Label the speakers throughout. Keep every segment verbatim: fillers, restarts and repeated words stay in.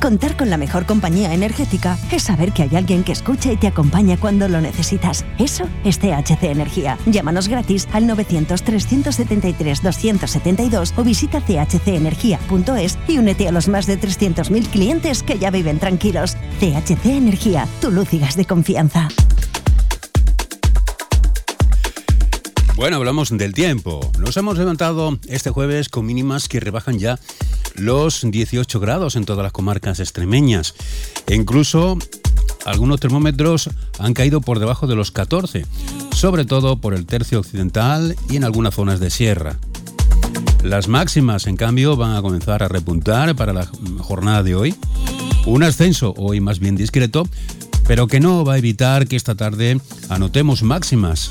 Speaker 1: Contar con la mejor compañía energética es saber que hay alguien que escucha y te acompaña cuando lo necesitas. Eso es C H C Energía. Llámanos gratis al novecientos, trescientos setenta y tres, doscientos setenta y dos o visita c h c energía punto es y únete a los más de trescientos mil clientes que ya viven tranquilos. C H C Energía, tu luz y gas de confianza.
Speaker 2: Bueno, hablamos del tiempo. Nos hemos levantado este jueves con mínimas que rebajan ya los dieciocho grados en todas las comarcas extremeñas. E incluso algunos termómetros han caído por debajo de los catorce, sobre todo por el tercio occidental y en algunas zonas de sierra. Las máximas, en cambio, van a comenzar a repuntar para la jornada de hoy. Un ascenso hoy más bien discreto, pero que no va a evitar que esta tarde anotemos máximas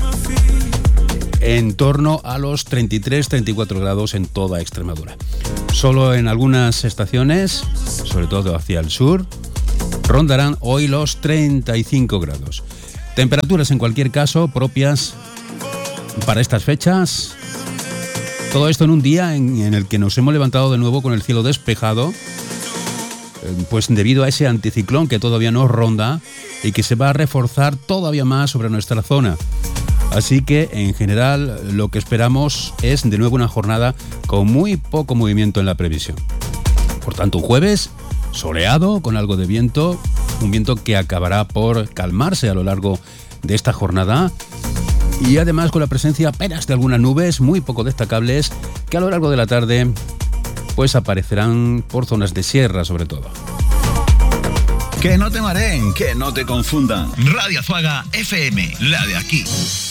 Speaker 2: en torno a los treinta y tres a treinta y cuatro grados en toda Extremadura. Solo en algunas estaciones, sobre todo hacia el sur, rondarán hoy los treinta y cinco grados. Temperaturas en cualquier caso propias para estas fechas. Todo esto en un día en, en el que nos hemos levantado de nuevo con el cielo despejado, pues debido a ese anticiclón que todavía nos ronda y que se va a reforzar todavía más sobre nuestra zona. Así que, en general, lo que esperamos es de nuevo una jornada con muy poco movimiento en la previsión. Por tanto, un jueves soleado, con algo de viento, un viento que acabará por calmarse a lo largo de esta jornada y además con la presencia apenas de algunas nubes muy poco destacables que a lo largo de la tarde pues aparecerán por zonas de sierra sobre todo.
Speaker 3: Que no te mareen, que no te confundan. Radio Azuaga F M, la de aquí.